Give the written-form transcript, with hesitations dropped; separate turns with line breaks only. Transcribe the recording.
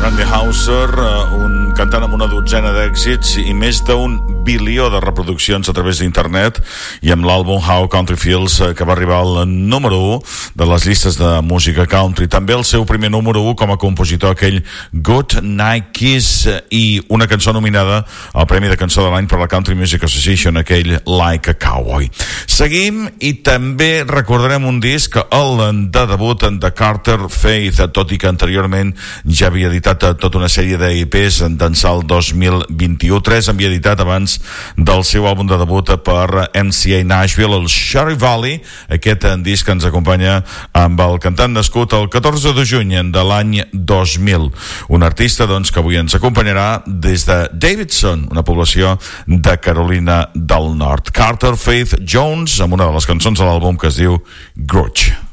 Randy Houser, un cantant amb una dotzena d'èxits i més d'un bilió de reproduccions a través d'internet, i amb l'àlbum How Country Feels, que va arribar al número 1 de les llistes de música country. També el seu primer número 1 com a compositor, aquell Good Night Kiss, i una cançó nominada al Premi de Cançó de l'Any per la Country Music Association, aquell Like a Cowboy. Seguim i també recordarem un disc, el de debut de Carter Faith, tot i que anteriorment ja havia editat tota una sèrie d'EPs d'ençà el 2021. 3 havia editat abans del seu àlbum de debut per MCA Nashville, el Cherry Valley. Aquest disc ens acompanya amb el cantant nascut el 14 de juny de l'any 2000, un artista doncs que avui ens acompanyarà des de Davidson, una població de Carolina del Nord. Carter Faith Jones, amb una de les cançons de l'àlbum que es diu Grudge.